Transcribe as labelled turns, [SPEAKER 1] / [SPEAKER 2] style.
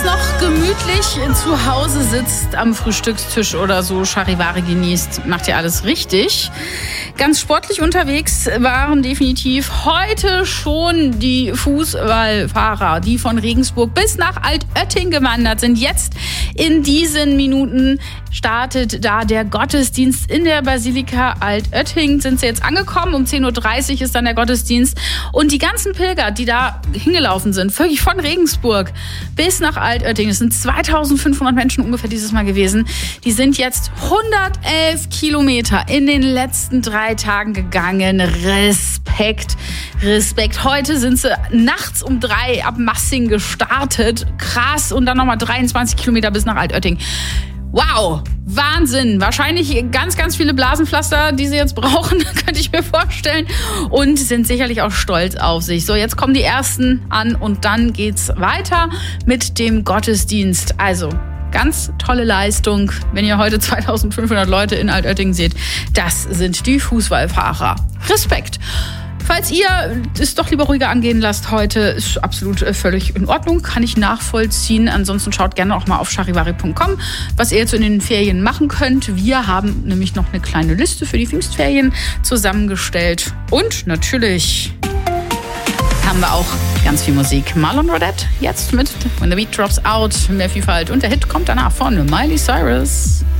[SPEAKER 1] jetzt noch gemütlich zu Hause sitzt, am Frühstückstisch oder so Charivari genießt, macht ihr alles richtig. Ganz sportlich unterwegs waren definitiv heute schon die Fußballfahrer, die von Regensburg bis nach Altötting gewandert sind. Jetzt in diesen Minuten startet da der Gottesdienst in der Basilika Altötting. Sind sie jetzt angekommen, um 10.30 Uhr ist dann der Gottesdienst. Und die ganzen Pilger, die da hingelaufen sind, wirklich von Regensburg bis nach Altötting, es sind 2500 Menschen ungefähr dieses Mal gewesen, die sind jetzt 111 Kilometer in den letzten 3 Tagen gegangen. Respekt. Heute sind sie nachts um 3 ab Massing gestartet. Krass. Und dann nochmal 23 Kilometer bis nach Altötting. Wow, Wahnsinn. Wahrscheinlich ganz, ganz viele Blasenpflaster, die sie jetzt brauchen, könnte ich mir vorstellen. Und sind sicherlich auch stolz auf sich. So, jetzt kommen die Ersten an und dann geht's weiter mit dem Gottesdienst. Also, ganz tolle Leistung. Wenn ihr heute 2500 Leute in Altötting seht, das sind die Fußballfahrer. Respekt. Falls ihr es doch lieber ruhiger angehen lasst heute, ist absolut völlig in Ordnung, kann ich nachvollziehen. Ansonsten schaut gerne auch mal auf charivari.com, was ihr jetzt in den Ferien machen könnt. Wir haben nämlich noch eine kleine Liste für die Pfingstferien zusammengestellt. Und natürlich haben wir auch ganz viel Musik. Marlon Rodette jetzt mit When the Beat Drops Out. Mehr Vielfalt und der Hit kommt danach von Miley Cyrus.